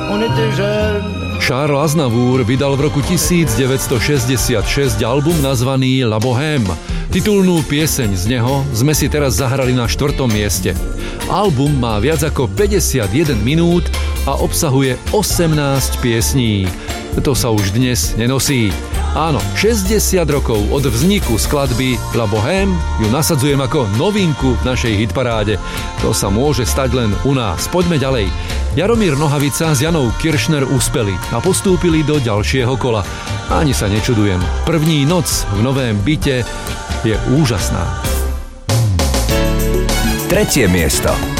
on était jeune. Charles Aznavour vydal v roku 1966 album nazvaný La Bohème. Titulnú pieseň z neho sme si teraz zahrali na 4. mieste. Album má viac ako 51 minút a obsahuje 18 piesní. To sa už dnes nenosí. Áno, 60 rokov od vzniku skladby La Bohème ju nasadzujem ako novinku v našej hitparáde. To sa môže stať len u nás. Poďme ďalej. Jaromír Nohavica s Janou Kiršner uspeli a postúpili do ďalšieho kola. Ani sa nečudujem. První noc v novém byte je úžasná. 3. miesto.